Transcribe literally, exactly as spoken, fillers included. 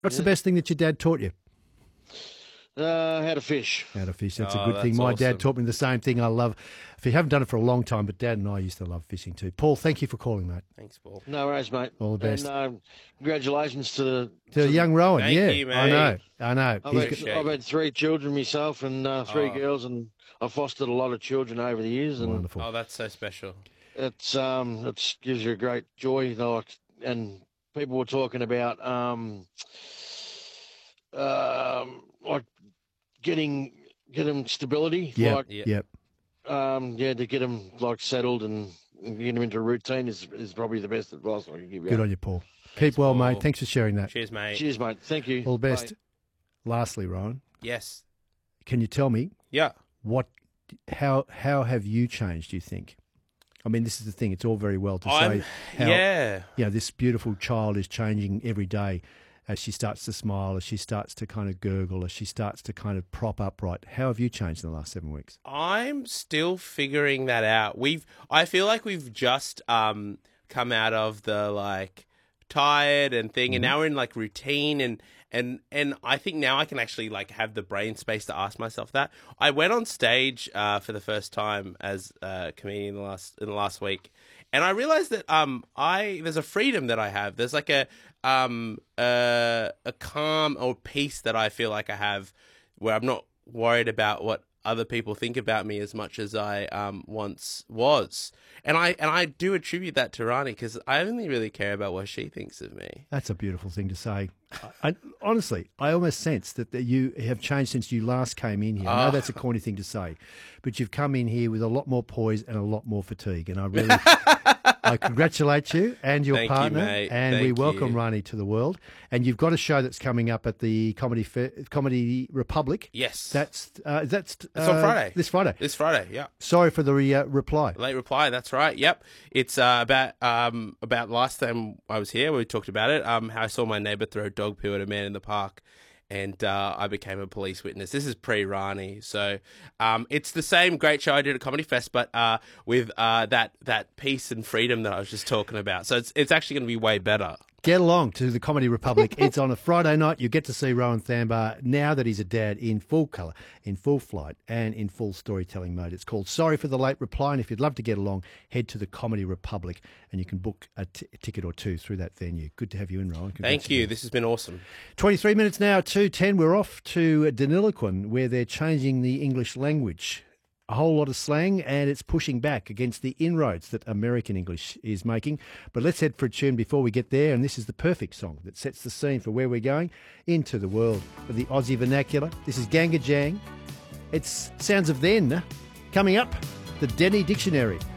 What's Yeah. the best thing that your dad taught you? Uh, how to fish. How to fish. That's a Oh, good thing. that's My awesome. dad taught me the same thing. I love, if you haven't done it for a long time, but Dad and I used to love fishing too. Paul, thank you for calling, mate. Thanks, Paul. No worries, mate. All the best. And um, congratulations to the To young Rowan, Thank yeah. you, I mate. know, I know. I've He's had, got- Appreciate I've it. had three children myself and uh, three Oh. girls, and I've fostered a lot of children over the years, and wonderful. Oh, that's so special. it's um it gives you a great joy. Like, and people were talking about um um like getting get them stability, Yeah, like Yeah. yep. um yeah, to get them like settled and and get them into a routine is is probably the best advice I can give you. Good on you, Paul. Keep well, Paul. mate. Thanks for sharing that. Cheers, mate. Cheers, mate. Thank you. All the best. Bye. Lastly, Rowan, Yes. can you tell me Yeah. what, how, how have you changed? Do you think? I mean, this is the thing. It's all very well to I'm, say how yeah. you know this beautiful child is changing every day as she starts to smile, as she starts to kind of gurgle, as she starts to kind of prop upright. How have you changed in the last seven weeks? I'm still figuring that out. We've I feel like we've just um come out of the like tired and thing and now we're in like routine and and and I think now I can actually like have the brain space to ask myself that. I went on stage uh for the first time as a comedian in the last in the last week and I realized that um I there's a freedom that I have. There's like a um uh, a calm or peace that I feel like I have where I'm not worried about what other people think about me as much as I um, once was, and I and I do attribute that to Rani because I only really care about what she thinks of me. That's a beautiful thing to say. I, I, honestly, I almost sense that, that you have changed since you last came in here. I know Oh. that's a corny thing to say, but you've come in here with a lot more poise and a lot more fatigue, and I really, I congratulate you and your Thank you, partner, mate. and we Thank welcome you. Rani to the world. And you've got a show that's coming up at the Comedy Fair, Comedy Republic. Yes, That's uh, that's It's on uh, Friday. This Friday. this Friday. Yeah. Sorry for the re, uh, reply. Late reply. That's right. Yep. It's uh, about um about last time I was here. We talked about it. Um, how I saw my neighbour throw dog poo at a man in the park, and uh, I became a police witness. This is pre Rani, so um, it's the same great show I did at Comedy Fest, but uh, with uh that that peace and freedom that I was just talking about. So it's it's actually going to be way better. Get along to the Comedy Republic. It's on a Friday night. You get to see Rowan Thambar now that he's a dad in full colour, in full flight, and in full storytelling mode. It's called Sorry for the Late Reply. And if you'd love to get along, head to the Comedy Republic and you can book a t- ticket or two through that venue. Good to have you in, Rowan. Thank you. This has been awesome. twenty-three minutes now to ten. We're off to Deniliquin, where they're changing the English language. A whole lot of slang, and it's pushing back against the inroads that American English is making. But let's head for a tune before we get there, and this is the perfect song that sets the scene for where we're going, into the world of the Aussie vernacular. This is Ganga Jang. It's Sounds of Then. Coming up, the Denny Dictionary.